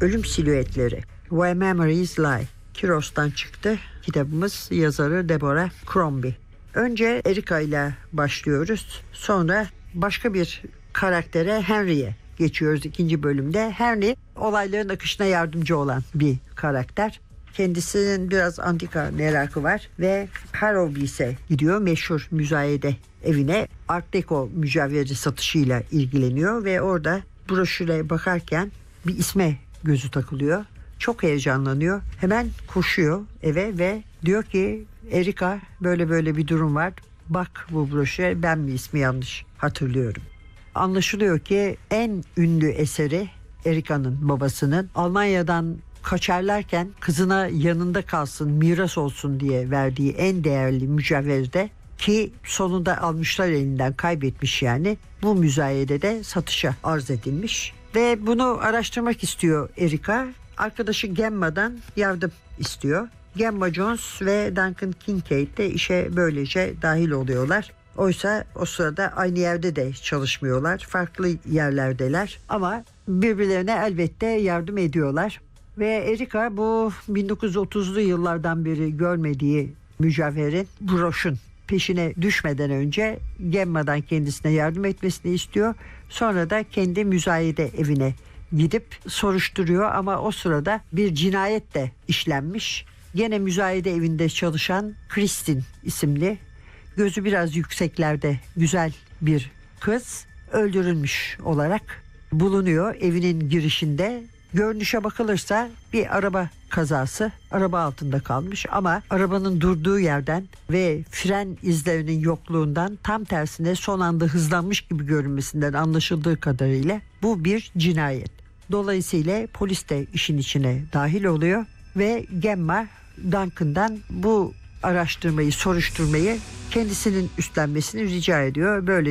Ölüm Silüetleri, Where Memories Lie. Kiros'tan çıktı. Kitabımız, yazarı Deborah Crombie. Önce Erica ile başlıyoruz. Sonra başka bir karaktere, Henry'e geçiyoruz ikinci bölümde. Henry olayların akışına yardımcı olan bir karakter. Kendisinin biraz antika merakı var ve Harrowby's'e gidiyor, meşhur müzayede evine. Art Deco mücevheri satışıyla ilgileniyor ve orada broşüre bakarken bir isme gözü takılıyor. Çok heyecanlanıyor. Hemen koşuyor eve ve diyor ki Erica, böyle böyle bir durum var. Bak bu broşüre, ben mi ismi yanlış hatırlıyorum. Anlaşılıyor ki en ünlü eseri Erica'nın babasının Almanya'dan kaçarlarken kızına yanında kalsın, miras olsun diye verdiği en değerli mücevherde, ki sonunda almışlar elinden, kaybetmiş yani. Bu müzayedede satışa arz edilmiş ve bunu araştırmak istiyor Erica. Arkadaşı Gemma'dan yardım istiyor. Gemma Jones ve Duncan Kincaid de işe böylece dahil oluyorlar. Oysa o sırada aynı yerde de çalışmıyorlar. Farklı yerlerdeler ama birbirlerine elbette yardım ediyorlar. Ve Erica bu 1930'lu yıllardan beri görmediği mücevherin, broşun peşine düşmeden önce Gemma'dan kendisine yardım etmesini istiyor. Sonra da kendi müzayede evine gidip soruşturuyor ama o sırada bir cinayet de işlenmiş. Gene müzayede evinde çalışan Kristin isimli, gözü biraz yükseklerde güzel bir kız öldürülmüş olarak bulunuyor evinin girişinde. Görünüşe bakılırsa bir araba kazası, araba altında kalmış ama arabanın durduğu yerden ve fren izlerinin yokluğundan, tam tersine son anda hızlanmış gibi görünmesinden anlaşıldığı kadarıyla bu bir cinayet. Dolayısıyla polis de işin içine dahil oluyor ve Gemma Duncan'dan bu araştırmayı, soruşturmayı kendisinin üstlenmesini rica ediyor. Böyle